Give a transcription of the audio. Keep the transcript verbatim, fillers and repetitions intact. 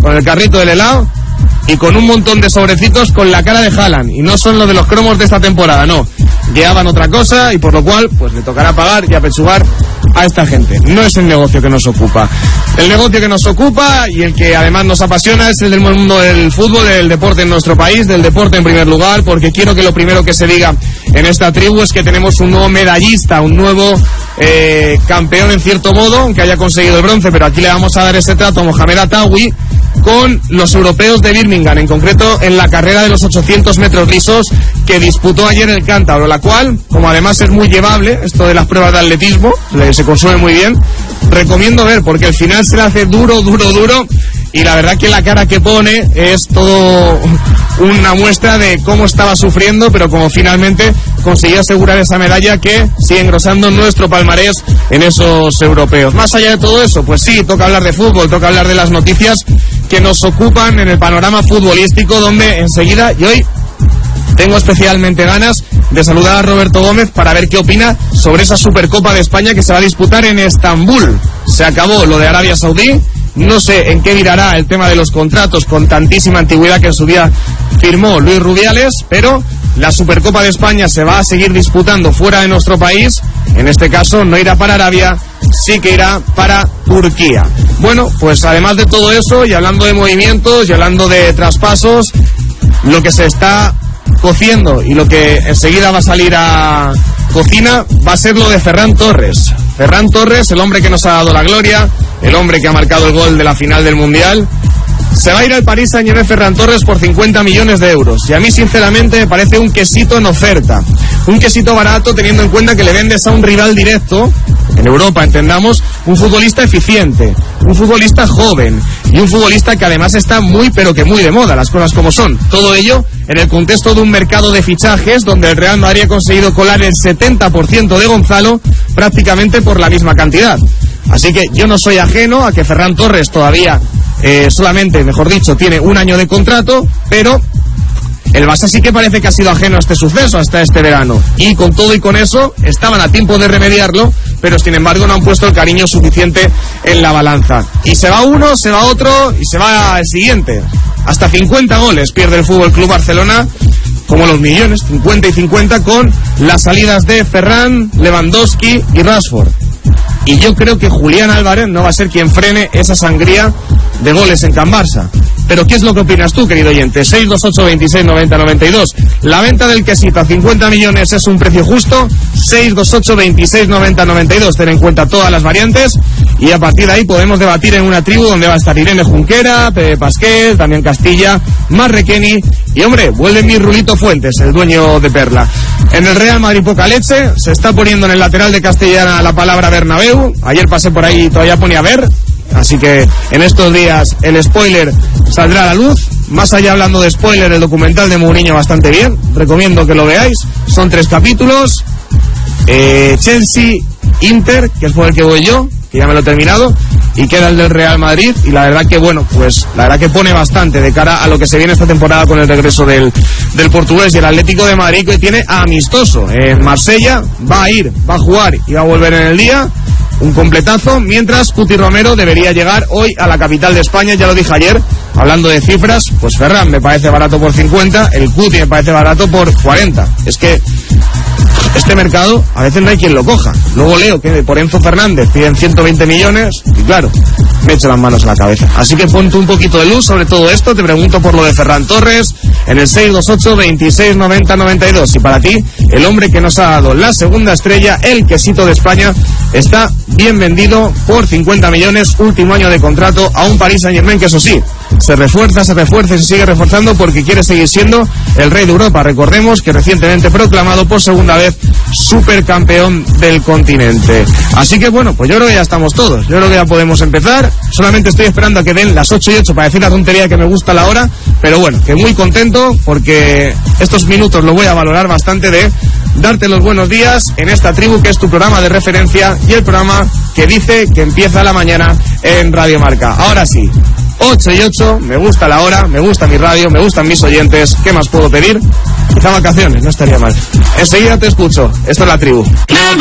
con el carrito del helado y con un montón de sobrecitos con la cara de Haaland, y no son los de los cromos de esta temporada, no, llevaban otra cosa, y por lo cual pues le tocará pagar y apechugar a esta gente. No es el negocio que nos ocupa. El negocio que nos ocupa y el que además nos apasiona es el del mundo del fútbol, del deporte en nuestro país, del deporte en primer lugar, porque quiero que lo primero que se diga en esta tribu es que tenemos un nuevo medallista, un nuevo eh, campeón en cierto modo, aunque haya conseguido el bronce, pero aquí le vamos a dar ese trato a Mohamed Attawi con los europeos de Birmingham, en concreto en la carrera de los ochocientos metros lisos que disputó ayer el cántabro, la cual, como además es muy llevable, esto de las pruebas de atletismo, se consume muy bien, recomiendo ver, porque el final se le hace duro, duro, duro, y la verdad que la cara que pone es todo una muestra de cómo estaba sufriendo, pero como finalmente consiguió asegurar esa medalla que sigue engrosando nuestro palmarés en esos europeos. Más allá de todo eso, pues sí, toca hablar de fútbol, toca hablar de las noticias que nos ocupan en el panorama futbolístico, donde enseguida, y hoy tengo especialmente ganas de saludar a Roberto Gómez para ver qué opina sobre esa Supercopa de España que se va a disputar en Estambul. Se acabó lo de Arabia Saudí, no sé en qué virará el tema de los contratos con tantísima antigüedad que en su día firmó Luis Rubiales, pero la Supercopa de España se va a seguir disputando fuera de nuestro país. En este caso no irá para Arabia, sí que irá para Turquía. Bueno, pues además de todo eso, y hablando de movimientos, y hablando de traspasos, lo que se está cociendo y lo que enseguida va a salir a cocina va a ser lo de Ferran Torres. Ferran Torres, el hombre que nos ha dado la gloria, el hombre que ha marcado el gol de la final del Mundial, se va a ir al Paris Saint-Germain Ferran Torres por cincuenta millones de euros. Y a mí sinceramente me parece un quesito en oferta. Un quesito barato teniendo en cuenta que le vendes a un rival directo, en Europa entendamos, un futbolista eficiente, un futbolista joven y un futbolista que además está muy pero que muy de moda, las cosas como son. Todo ello en el contexto de un mercado de fichajes donde el Real Madrid ha conseguido colar el setenta por ciento de Gonzalo prácticamente por la misma cantidad. Así que yo no soy ajeno a que Ferran Torres todavía eh, solamente, mejor dicho, tiene un año de contrato, pero el Barça sí que parece que ha sido ajeno a este suceso hasta este verano. Y con todo y con eso, estaban a tiempo de remediarlo, pero sin embargo no han puesto el cariño suficiente en la balanza. Y se va uno, se va otro y se va el siguiente. Hasta cincuenta goles pierde el Fútbol Club Barcelona, como los millones, cincuenta y cincuenta, con las salidas de Ferran, Lewandowski y Rashford. Y yo creo que Julián Álvarez no va a ser quien frene esa sangría de goles en Can Barça. Pero ¿qué es lo que opinas tú, querido oyente? seis dos ocho, veintiséis, noventa, noventa y dos. La venta del quesito a cincuenta millones es un precio justo. seis dos ocho, veintiséis, noventa, noventa y dos. Ten en cuenta todas las variantes y a partir de ahí podemos debatir en una tribu donde va a estar Irene Junquera, Pepe Pasquel, Damián Castilla, Marrequeni y, hombre, vuelve mi Rulito Fuentes, el dueño de Perla. En el Real Madrid poca leche. Se está poniendo en el lateral de Castellana la palabra Bernabéu. Ayer pasé por ahí y todavía ponía ver. Así que en estos días el spoiler saldrá a la luz. Más allá, hablando de spoiler, el documental de Mourinho bastante bien. Recomiendo que lo veáis. Son tres capítulos. Eh, Chelsea, Inter, que es por el que voy yo, que ya me lo he terminado, y queda el del Real Madrid. Y la verdad que, bueno, pues la verdad que pone bastante de cara a lo que se viene esta temporada con el regreso del, del portugués. Y el Atlético de Madrid, que tiene amistoso en Marsella, va a ir, va a jugar y va a volver en el día. Un completazo, mientras Cuti Romero debería llegar hoy a la capital de España. Ya lo dije ayer, hablando de cifras, pues Ferran me parece barato por cincuenta, el Cuti me parece barato por cuarenta. Es que este mercado a veces no hay quien lo coja. Luego leo que por Enzo Fernández piden ciento veinte millones y claro, me echo las manos a la cabeza. Así que ponte un poquito de luz sobre todo esto. Te pregunto por lo de Ferran Torres en el seis dos ocho, veintiséis, noventa, noventa y dos. Y para ti, el hombre que nos ha dado la segunda estrella, el quesito de España, está bien vendido por cincuenta millones, último año de contrato, a un Paris Saint-Germain que, eso sí, se refuerza, se refuerza y se sigue reforzando porque quiere seguir siendo el rey de Europa. Recordemos que recientemente proclamado por segunda vez supercampeón del continente. Así que bueno, pues yo creo que ya estamos todos. Yo creo que ya podemos empezar. Solamente estoy esperando a que den las ocho y ocho para decir la tontería que me gusta la hora. Pero bueno, que muy contento porque estos minutos lo voy a valorar bastante de darte los buenos días en esta tribu que es tu programa de referencia y el programa que dice que empieza la mañana en Radio Marca. Ahora sí, ocho y ocho, me gusta la hora, me gusta mi radio, me gustan mis oyentes. ¿Qué más puedo pedir? Quizá vacaciones, no estaría mal. Enseguida te escucho. Esto es la tribu.